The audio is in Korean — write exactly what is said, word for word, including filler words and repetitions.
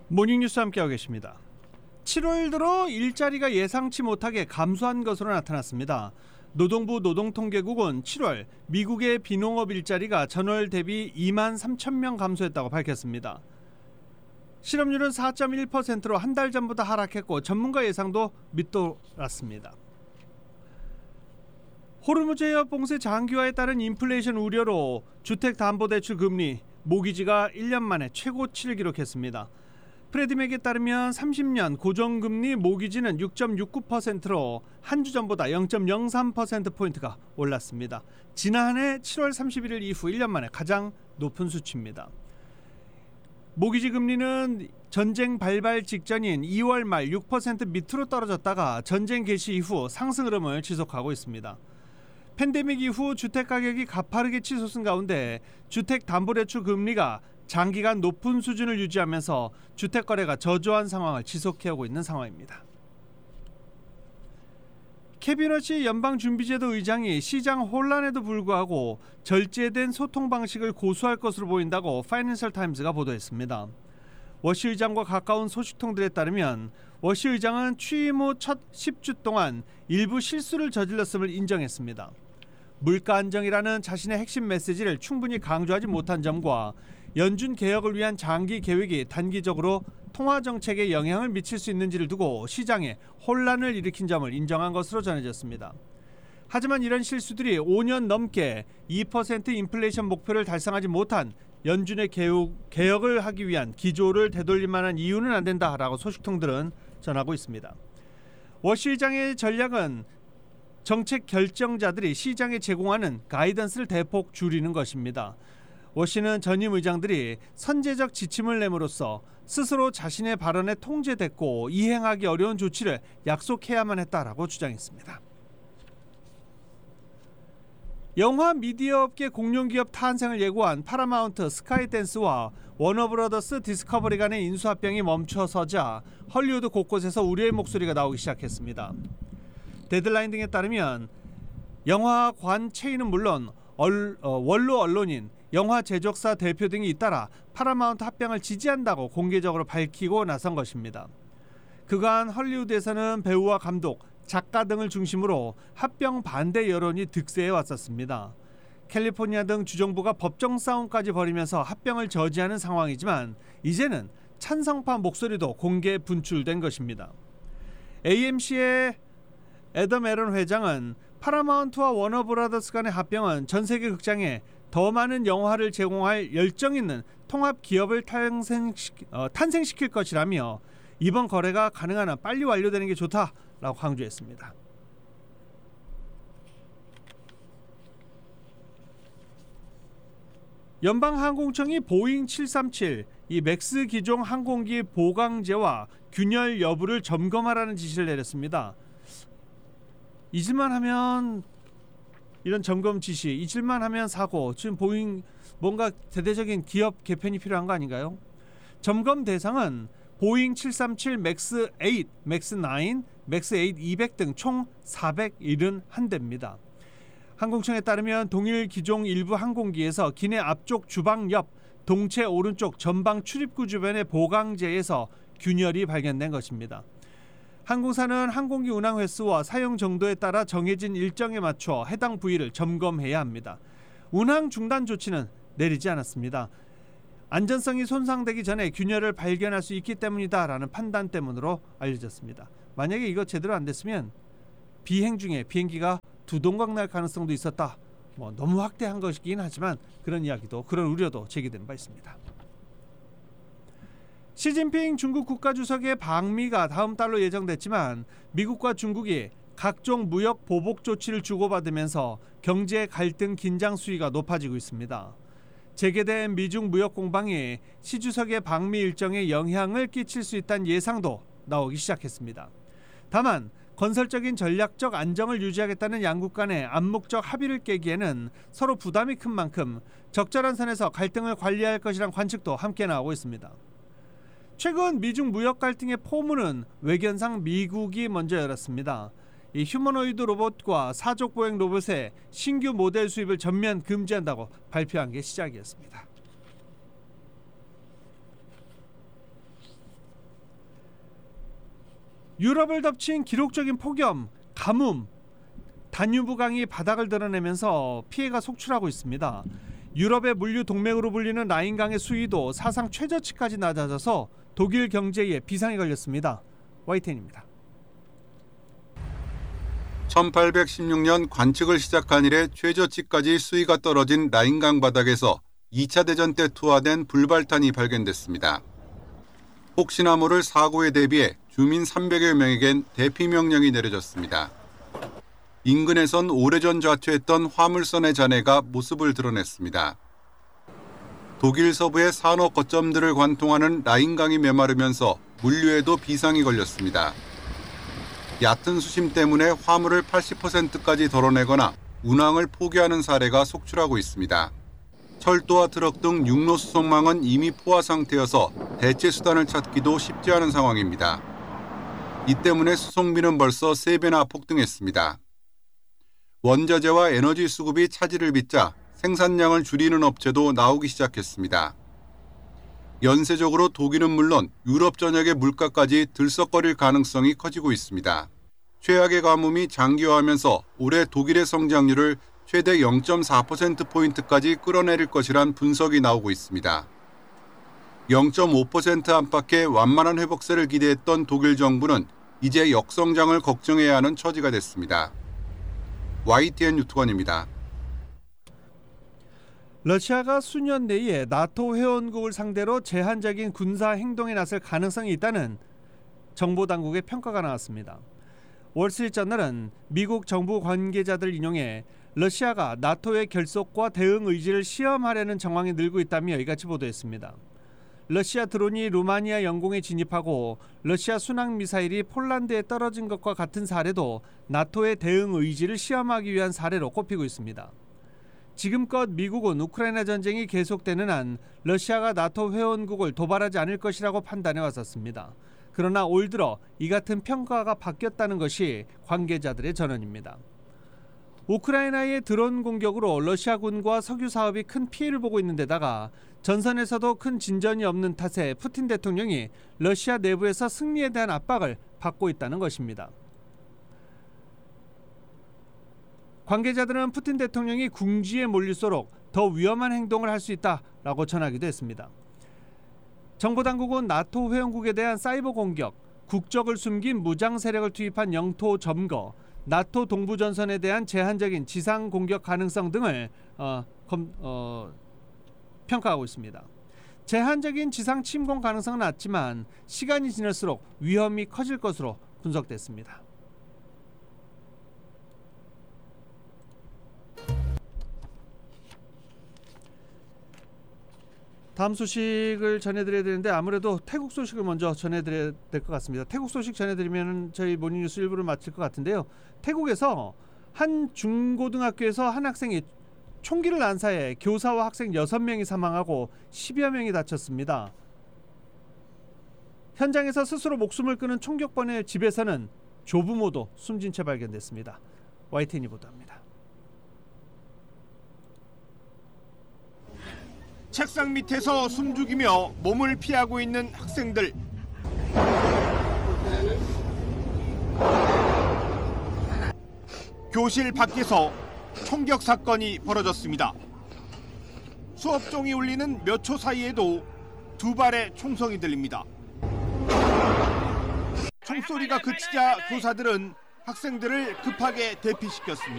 모닝뉴스 함께하고 계십니다. 칠월 들어 일자리가 예상치 못하게 감소한 것으로 나타났습니다. 노동부 노동통계국은 칠월 미국의 비농업 일자리가 전월 대비 이만 삼천 명 감소했다고 밝혔습니다. 실업률은 사 점 일 퍼센트로 한 달 전보다 하락했고 전문가 예상도 밑돌았습니다. 호르무즈 해협 봉쇄 장기화에 따른 인플레이션 우려로 주택담보대출 금리 모기지가 일 년 만에 최고치를 기록했습니다. 프레디맥에 따르면 삼십 년 고정금리 모기지는 육 점 육구 퍼센트로 한 주 전보다 영 점 영삼 퍼센트포인트가 올랐습니다. 지난해 칠월 삼십일일 이후 일 년 만에 가장 높은 수치입니다. 모기지 금리는 전쟁 발발 직전인 이월 말 육 퍼센트 밑으로 떨어졌다가 전쟁 개시 이후 상승 흐름을 지속하고 있습니다. 팬데믹 이후 주택가격이 가파르게 치솟은 가운데 주택담보대출 금리가 장기간 높은 수준을 유지하면서 주택거래가 저조한 상황을 지속해오고 있는 상황입니다. 케빈 워시 연방준비제도 의장이 시장 혼란에도 불구하고 절제된 소통 방식을 고수할 것으로 보인다고 파이낸셜 타임즈가 보도했습니다. 워시 의장과 가까운 소식통들에 따르면 워시 의장은 취임 후 첫 십 주 동안 일부 실수를 저질렀음을 인정했습니다. 물가 안정이라는 자신의 핵심 메시지를 충분히 강조하지 못한 점과 연준 개혁을 위한 장기 계획이 단기적으로 통화 정책에 영향을 미칠 수 있는지를 두고 시장에 혼란을 일으킨 점을 인정한 것으로 전해졌습니다. 하지만 이런 실수들이 오 년 넘게 이 퍼센트 인플레이션 목표를 달성하지 못한 연준의 개혁, 개혁을 하기 위한 기조를 되돌릴 만한 이유는 안 된다라고 소식통들은 전하고 있습니다. 워시 의장의 전략은 정책 결정자들이 시장에 제공하는 가이던스를 대폭 줄이는 것입니다. 워시는 전임 의장들이 선제적 지침을 내므로써 스스로 자신의 발언에 통제됐고 이행하기 어려운 조치를 약속해야만 했다라고 주장했습니다. 영화 미디어 업계 공룡기업 탄생을 예고한 파라마운트 스카이댄스와 워너브러더스 디스커버리 간의 인수합병이 멈춰서자 헐리우드 곳곳에서 우려의 목소리가 나오기 시작했습니다. 데드라인 등에 따르면 영화관 체인은 물론 얼, 어, 원로 언론인, 영화 제작사 대표 등이 잇따라 파라마운트 합병을 지지한다고 공개적으로 밝히고 나선 것입니다. 그간 헐리우드에서는 배우와 감독, 작가 등을 중심으로 합병 반대 여론이 득세해 왔었습니다. 캘리포니아 등 주정부가 법정 싸움까지 벌이면서 합병을 저지하는 상황이지만 이제는 찬성파 목소리도 공개 분출된 것입니다. 에이엠씨의 애덤 애런 회장은 파라마운트와 워너브라더스 간의 합병은 전 세계 극장에 더 많은 영화를 제공할 열정 있는 통합 기업을 탄생시키, 어, 탄생시킬 것이라며 이번 거래가 가능한 한 빨리 완료되는 게 좋다라고 강조했습니다. 연방항공청이 보잉 칠삼칠 이 맥스 기종 항공기 보강제와 균열 여부를 점검하라는 지시를 내렸습니다. 잊을만 하면 이런 점검 지시, 잊을만 하면 사고, 지금 보잉 뭔가 대대적인 기업 개편이 필요한 거 아닌가요? 점검 대상은 보잉 칠삼칠 맥스 팔, 맥스 구, 맥스 팔 이백 등 총 사백칠십일 대입니다. 항공청에 따르면 동일 기종 일부 항공기에서 기내 앞쪽 주방 옆 동체 오른쪽 전방 출입구 주변의 보강재에서 균열이 발견된 것입니다. 항공사는 항공기 운항 횟수와 사용 정도에 따라 정해진 일정에 맞춰 해당 부위를 점검해야 합니다. 운항 중단 조치는 내리지 않았습니다. 안전성이 손상되기 전에 균열을 발견할 수 있기 때문이다라는 판단 때문으로 알려졌습니다. 만약에 이거 제대로 안 됐으면 비행 중에 비행기가 두동강 날 가능성도 있었다. 뭐 너무 확대한 것이긴 하지만 그런 이야기도 그런 우려도 제기된 바 있습니다. 시진핑 중국 국가주석의 방미가 다음 달로 예정됐지만 미국과 중국이 각종 무역 보복 조치를 주고받으면서 경제 갈등 긴장 수위가 높아지고 있습니다. 재개된 미중 무역 공방이 시 주석의 방미 일정에 영향을 끼칠 수 있다는 예상도 나오기 시작했습니다. 다만 건설적인 전략적 안정을 유지하겠다는 양국 간의 암묵적 합의를 깨기에는 서로 부담이 큰 만큼 적절한 선에서 갈등을 관리할 것이란 관측도 함께 나오고 있습니다. 최근 미중 무역 갈등의 포문은 외견상 미국이 먼저 열었습니다. 이 휴머노이드 로봇과 사족 보행 로봇의 신규 모델 수입을 전면 금지한다고 발표한 게 시작이었습니다. 유럽을 덮친 기록적인 폭염, 가뭄, 다뉴브강이 바닥을 드러내면서 피해가 속출하고 있습니다. 유럽의 물류 동맥으로 불리는 라인강의 수위도 사상 최저치까지 낮아져서 독일 경제에 비상이 걸렸습니다. 와이티엔입니다. 천팔백십육 년 관측을 시작한 이래 최저치까지 수위가 떨어진 라인강 바닥에서 이 차 대전 때 투하된 불발탄이 발견됐습니다. 혹시나 모를 사고에 대비해 주민 삼백여 명에겐 대피 명령이 내려졌습니다. 인근에선 오래전 좌초했던 화물선의 잔해가 모습을 드러냈습니다. 독일 서부의 산업 거점들을 관통하는 라인강이 메마르면서 물류에도 비상이 걸렸습니다. 얕은 수심 때문에 화물을 팔십 퍼센트까지 덜어내거나 운항을 포기하는 사례가 속출하고 있습니다. 철도와 트럭 등 육로 수송망은 이미 포화 상태여서 대체 수단을 찾기도 쉽지 않은 상황입니다. 이 때문에 수송비는 벌써 세 배나 폭등했습니다. 원자재와 에너지 수급이 차질을 빚자 생산량을 줄이는 업체도 나오기 시작했습니다. 연쇄적으로 독일은 물론 유럽 전역의 물가까지 들썩거릴 가능성이 커지고 있습니다. 최악의 가뭄이 장기화하면서 올해 독일의 성장률을 최대 영 점 사 퍼센트포인트까지 끌어내릴 것이란 분석이 나오고 있습니다. 영 점 오 퍼센트 안팎의 완만한 회복세를 기대했던 독일 정부는 이제 역성장을 걱정해야 하는 처지가 됐습니다. 와이티엔 유튜버입니다. 러시아가 수년 내에 나토 회원국을 상대로 제한적인 군사 행동에 나설 가능성이 있다는 정보당국의 평가가 나왔습니다. 월스트리트저널은 미국 정부 관계자들 인용해 러시아가 나토의 결속과 대응 의지를 시험하려는 정황이 늘고 있다며 이같이 보도했습니다. 러시아 드론이 루마니아 영공에 진입하고 러시아 순항 미사일이 폴란드에 떨어진 것과 같은 사례도 나토의 대응 의지를 시험하기 위한 사례로 꼽히고 있습니다. 지금껏 미국은 우크라이나 전쟁이 계속되는 한 러시아가 나토 회원국을 도발하지 않을 것이라고 판단해 왔었습니다. 그러나 올 들어 이 같은 평가가 바뀌었다는 것이 관계자들의 전언입니다. 우크라이나의 드론 공격으로 러시아군과 석유 사업이 큰 피해를 보고 있는 데다가 전선에서도 큰 진전이 없는 탓에 푸틴 대통령이 러시아 내부에서 승리에 대한 압박을 받고 있다는 것입니다. 관계자들은 푸틴 대통령이 궁지에 몰릴수록 더 위험한 행동을 할 수 있다라고 전하기도 했습니다. 정보당국은 나토 회원국에 대한 사이버 공격, 국적을 숨긴 무장 세력을 투입한 영토 점거, 나토 동부 전선에 대한 제한적인 지상 공격 가능성 등을 어, 검, 어, 평가하고 있습니다. 제한적인 지상 침공 가능성은 낮지만 시간이 지날수록 위험이 커질 것으로 분석됐습니다. 다음 소식을 전해드려야 되는데 아무래도 태국 소식을 먼저 전해드려야 될 것 같습니다. 태국 소식 전해드리면 저희 모닝뉴스 일부를 마칠 것 같은데요. 태국에서 한 중고등학교에서 한 학생이 총기를 난사해 교사와 학생 여섯 명이 사망하고 십여 명이 다쳤습니다. 현장에서 스스로 목숨을 끊은 총격범의 집에서는 조부모도 숨진 채 발견됐습니다. 와이티엔이 보도합니다. 책상 밑에서 숨죽이며 몸을 피하고 있는 학생들. 교실 밖에서 총격 사건이 벌어졌습니다. 수업종이 울리는 몇 초 사이에도 두 발의 총성이 들립니다. 총소리가 그치자 교사들은 학생들을 급하게 대피시켰습니다.